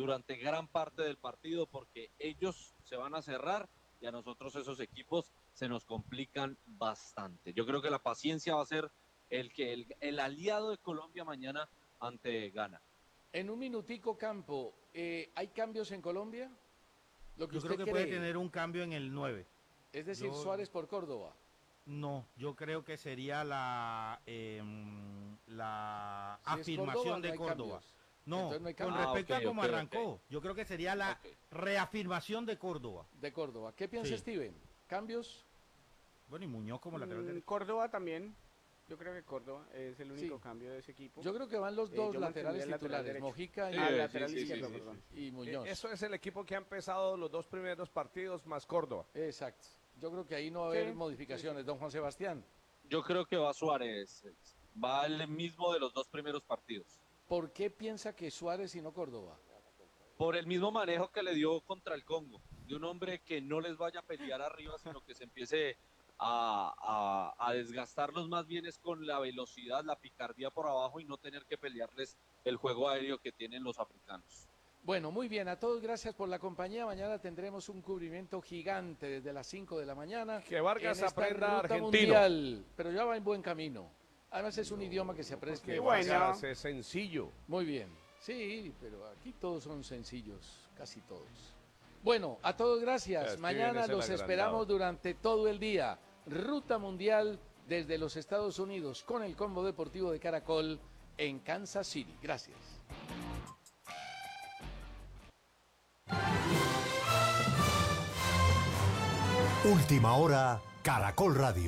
durante gran parte del partido porque ellos se van a cerrar y a nosotros esos equipos se nos complican bastante. Yo creo que la paciencia va a ser el aliado de Colombia mañana ante Ghana. En un minutico, Campo, ¿hay cambios en Colombia? Lo que Yo creo usted que puede cree, tener un cambio en el 9. es decir, Yo Suárez por Córdoba. no, yo creo que sería la Si es Córdoba, afirmación no de hay Córdoba. cambios. No, Entonces no hay con cambios. respecto a cómo Ok. arrancó, yo creo que sería la Ok. reafirmación de Córdoba. De Córdoba. ¿Qué piensa Sí. Steven? ¿Cambios? Bueno, y Muñoz como lateral derecho. Córdoba también. Yo creo que Córdoba es el único Sí. cambio de ese equipo. Yo creo que van los dos yo laterales mantendría el lateral titulares, derecho. Mojica y, Lateral izquierdo, perdón. y Muñoz. Eso es el equipo que ha empezado los 2 primeros partidos más Córdoba. Exacto. Yo creo que ahí no va a haber modificaciones. Don Juan Sebastián, Yo creo que va Suárez, va el mismo de los 2 primeros partidos. ¿por qué piensa que Suárez y no Córdoba? Por el mismo manejo que le dio contra el Congo, de un hombre que no les vaya a pelear arriba, sino que se empiece a desgastarlos más bien es con la velocidad, la picardía por abajo y no tener que pelearles el juego aéreo que tienen los africanos. Bueno, muy bien, a todos gracias por la compañía. Mañana tendremos un cubrimiento gigante desde las 5 de la mañana. Que Vargas en esta aprenda ruta argentino. mundial, pero ya va en buen camino. Además es un idioma que se aprecia. Que bueno. Vargas es sencillo. Muy bien, sí, pero aquí todos son sencillos, casi todos. Bueno, a todos gracias. Es que Mañana viene ese los agrandado. esperamos durante todo el día. Ruta mundial desde los Estados Unidos con el Combo Deportivo de Caracol en Kansas City. Gracias. Última hora, Caracol Radio.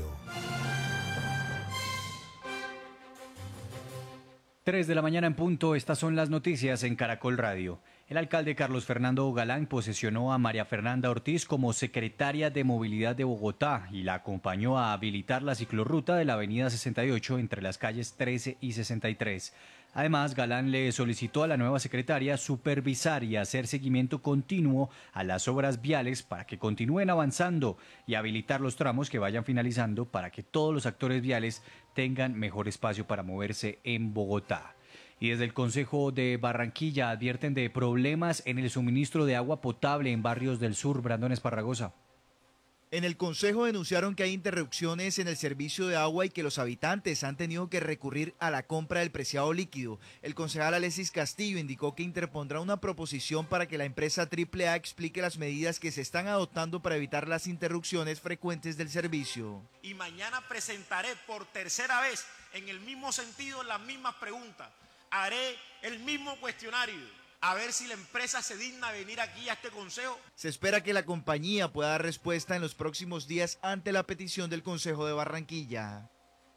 3 de la mañana en punto, estas son las noticias en Caracol Radio. El alcalde Carlos Fernando Galán posesionó a María Fernanda Ortiz como secretaria de Movilidad de Bogotá y la acompañó a habilitar la ciclorruta de la avenida 68 entre las calles 13 y 63. Además, Galán le solicitó a la nueva secretaria supervisar y hacer seguimiento continuo a las obras viales para que continúen avanzando y habilitar los tramos que vayan finalizando para que todos los actores viales tengan mejor espacio para moverse en Bogotá. Y desde el Consejo de Barranquilla advierten de problemas en el suministro de agua potable en barrios del sur. Brandon Esparragosa. En el Consejo denunciaron que hay interrupciones en el servicio de agua y que los habitantes han tenido que recurrir a la compra del preciado líquido. El concejal Alexis Castillo indicó que interpondrá una proposición para que la empresa AAA explique las medidas que se están adoptando para evitar las interrupciones frecuentes del servicio. Y mañana presentaré por tercera vez en el mismo sentido las mismas preguntas. Haré el mismo cuestionario. A ver si la empresa se digna venir aquí a este consejo. Se espera que la compañía pueda dar respuesta en los próximos días ante la petición del Consejo de Barranquilla.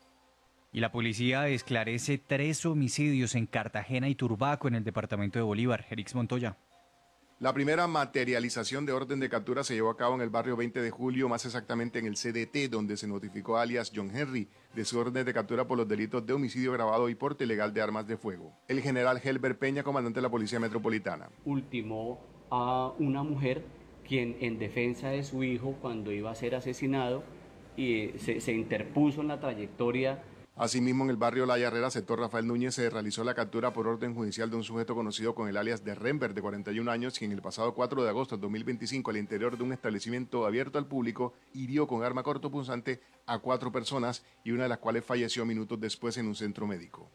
Y la policía esclarece 3 homicidios en Cartagena y Turbaco en el departamento de Bolívar. Erix Montoya. La primera materialización de orden de captura se llevó a cabo en el barrio 20 de julio, más exactamente en el CDT, donde se notificó a alias John Henry de su orden de captura por los delitos de homicidio agravado y porte ilegal de armas de fuego. El general Helber Peña, comandante de la Policía Metropolitana. Ultimó a una mujer quien en defensa de su hijo cuando iba a ser asesinado y se interpuso en la trayectoria. Asimismo, en el barrio La Yarrera, sector Rafael Núñez, se realizó la captura por orden judicial de un sujeto conocido con el alias de Renber, de 41 años, quien el pasado 4 de agosto de 2025, al interior de un establecimiento abierto al público, hirió con arma cortopunzante a 4 personas y una de las cuales falleció minutos después en un centro médico.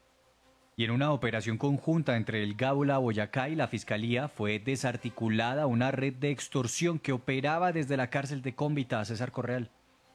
Y en una operación conjunta entre el Gábula Boyacá y la Fiscalía fue desarticulada una red de extorsión que operaba desde la cárcel de Cómbita. César Correal.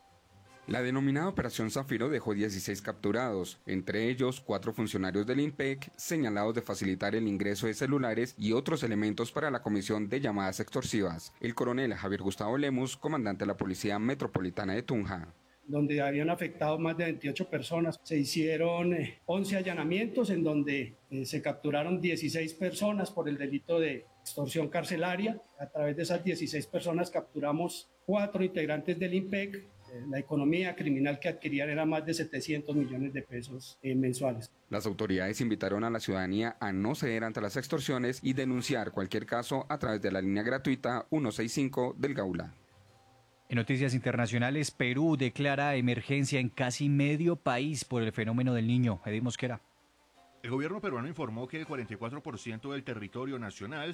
La denominada Operación Zafiro dejó 16 capturados, entre ellos 4 funcionarios del INPEC señalados de facilitar el ingreso de celulares y otros elementos para la comisión de llamadas extorsivas. El coronel Javier Gustavo Lemus, comandante de la Policía Metropolitana de Tunja. Donde habían afectado más de 28 personas. Se hicieron 11 allanamientos en donde se capturaron 16 personas por el delito de extorsión carcelaria. A través de esas 16 personas capturamos 4 integrantes del INPEC. La economía criminal que adquirían era más de 700 millones de pesos mensuales. Las autoridades invitaron a la ciudadanía a no ceder ante las extorsiones y denunciar cualquier caso a través de la línea gratuita 165 del Gaula. En noticias internacionales, Perú declara emergencia en casi medio país por el fenómeno del Niño. Edith Mosquera. El gobierno peruano informó que el 44% del territorio nacional